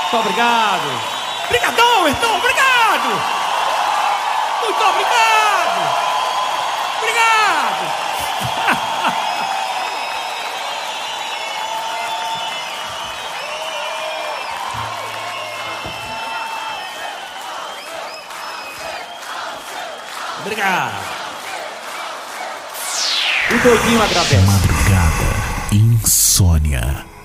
Muito obrigado. Obrigadão, Ayrton, obrigado. Muito obrigado. Obrigado. Obrigado. O doidinho agradece. Madrugada Insônia.